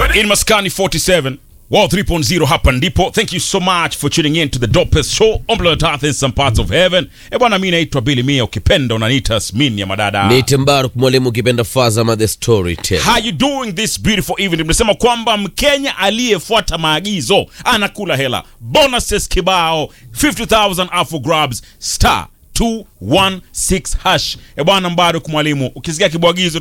In Maskani 47 World 3.0 hapa ndipo. Thank you so much for tuning in to the dopest show on planet Earth in some parts of heaven. Bwana, mimi naitwa Billy Mia, ukipenda unaniita Smini ya madada. Ni Timbaru mwalimu, ukipenda Fazama the storyteller. How you doing this beautiful evening? Nimesema kwamba Mkenya aliyefuata maagizo anakula hela. Bonuses kibao, 50,000 up for grabs, *216#. Bwana Mbaruk mwalimu, ukisikia kibwagizo